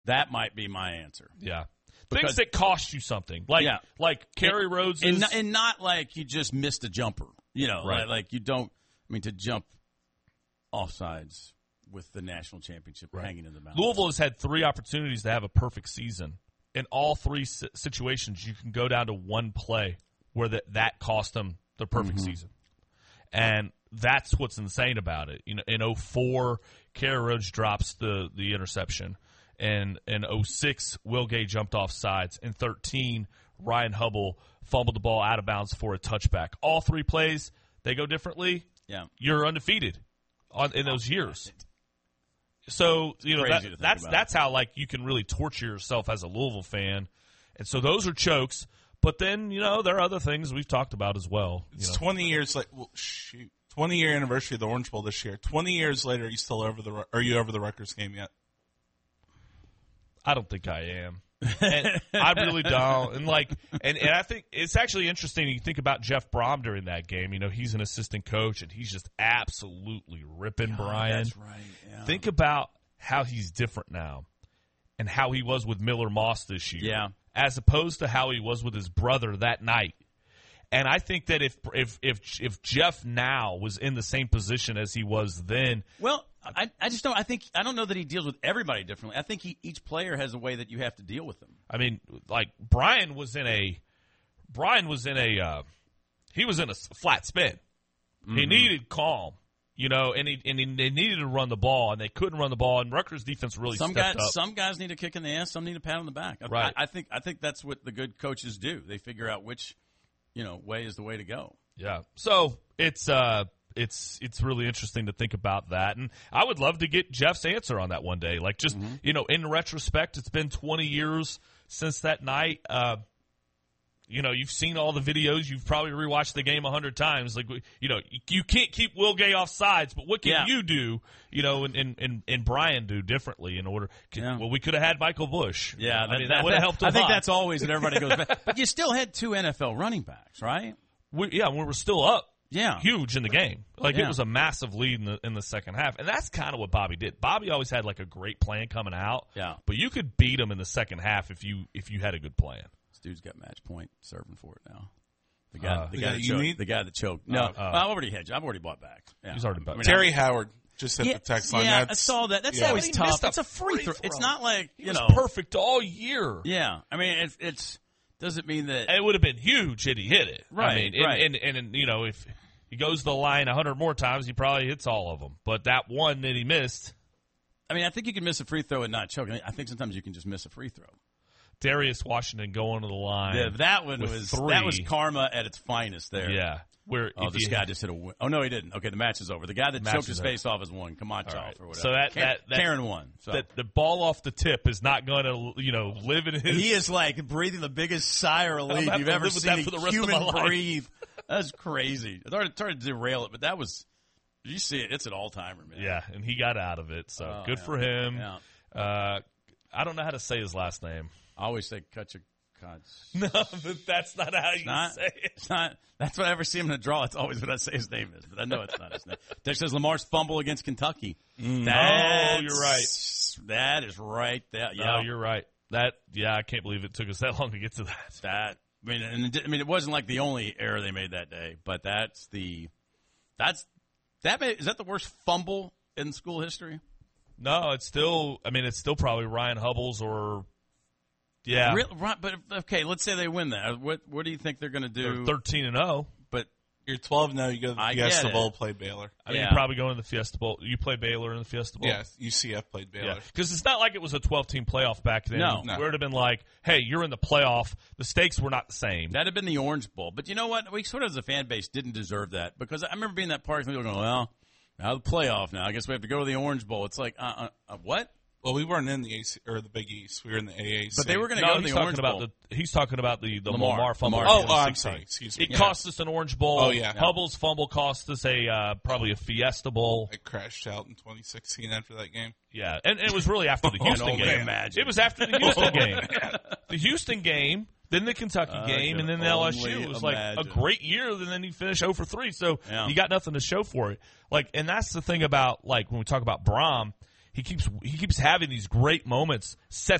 That might be my answer. Yeah. Because- Things that cost you something. Like Kerry Rhodes is. And not like you just missed a jumper. Right. Like you don't. I mean, to jump offsides with the national championship hanging in the balance. Louisville has had 3 opportunities to have a perfect season. In all 3 situations, you can go down to one play where that cost them the perfect season. And that's what's insane about it. In 2004, Kerry Rhodes drops the interception. And in 2006, Will Gay jumped off sides. In 2013, Ryan Hubble fumbled the ball out of bounds for a touchback. All 3 plays, they go differently. Yeah. You're undefeated in those years. So, that's how, you can really torture yourself as a Louisville fan. And so those are chokes. But then, there are other things we've talked about as well. It's 20 years 20-year anniversary of the Orange Bowl this year. 20 years later, are you over the Rutgers game yet? I don't think I am. And I really don't. And I think it's actually interesting. You think about Jeff Brom during that game. He's an assistant coach, and he's just absolutely ripping Brian. That's right. Yeah. Think about how he's different now, and how he was with Miller Moss this year, as opposed to how he was with his brother that night. And I think that if Jeff now was in the same position as he was then, well, I just don't. I don't know that he deals with everybody differently. I think each player has a way that you have to deal with them. I mean, Brian was in a flat spin. Mm-hmm. He needed calm, and they needed to run the ball, and they couldn't run the ball. And Rutgers defense really stepped up. Some guys need a kick in the ass. Some need a pat on the back. Right. I think that's what the good coaches do. They figure out which way is the way to go. Yeah. So it's really interesting to think about that. And I would love to get Jeff's answer on that one day. In retrospect, it's been 20 years since that night. You've seen all the videos. You've probably rewatched the game 100 times. You can't keep Will Gay off sides, but what can you do, and Brian do differently in order? Well, we could have had Michael Bush. Yeah. That would have helped a lot. I think that's always that everybody goes back. But you still had 2 NFL running backs, right? We were still up. Yeah. Huge in the game. It was a massive lead in the second half. And that's kind of what Bobby did. Bobby always had a great plan coming out. Yeah. But you could beat him in the second half if you had a good plan. This dude's got match point serving for it now. The guy that choked. No, I've already hedged. I've already bought back. Yeah. He's already bought back. Terry Howard just hit the text line. Yeah, I saw that. That's always tough. It's a free throw. It's not like, He was perfect all year. Yeah. I mean, it's doesn't mean that. It would have been huge had he hit it. Right. And if he goes to the line 100 more times, he probably hits all of them. But that one that he missed. I mean, I think you can miss a free throw and not choke. I think sometimes you can just miss a free throw. Darius Washington going to the line. Yeah, that was karma at its finest there. Yeah. This guy just hit a win. Oh, no, he didn't. Okay, the match is over. The guy that choked his face off has won. Kamachov right. or whatever. So Karen won. So. The ball off the tip is not going to, live in his. He is breathing the biggest sigh of relief you've ever seen a human breathe. That's crazy. I tried to derail it, but that was. You see it. It's an all-timer, man. Yeah, and he got out of it, so good for him. Yeah. I don't know how to say his last name. I always say Kutcha. No, but that's not how say it. It's not. That's what I ever see him in a draw. It's always what I say his name is, but I know it's not his name. There says Lamar's fumble against Kentucky. You're right. That is right. You're right. I can't believe it took us that long to get to that. It wasn't like the only error they made that day, but is that the worst fumble in school history? No, it's still probably Ryan Hubble's or. Yeah, but okay. Let's say they win that. What do you think they're going to do? They're 13-0, but you're 12-0. You go to the Fiesta Bowl, play Baylor. You probably go in the Fiesta Bowl. You play Baylor in the Fiesta Bowl. Yes, UCF played Baylor. Because it's not like it was a 12-team playoff back then. No. Where it would have been like, hey, you're in the playoff. The stakes were not the same. That'd have been the Orange Bowl. But you know what? We sort of, as a fan base, didn't deserve that because I remember being that part. People going, well, now the playoff. Now I guess we have to go to the Orange Bowl. It's like, what? Well, we weren't in the AC or the Big East. We were in the AAC. But they were going to go to the Orange Bowl. He's talking about the Lamar fumble. I'm sorry. Excuse me. It cost us an Orange Bowl. Oh, yeah. Hubble's fumble cost us probably a Fiesta Bowl. I crashed out in 2016 after that game. Yeah, and it was really after the Houston game. It was after the Houston game. The Houston game, then the Kentucky game, and then the LSU. It was like a great year, and then you finish 0 for 3. So you got nothing to show for it. And that's the thing about when we talk about Brom. He keeps having these great moments, sets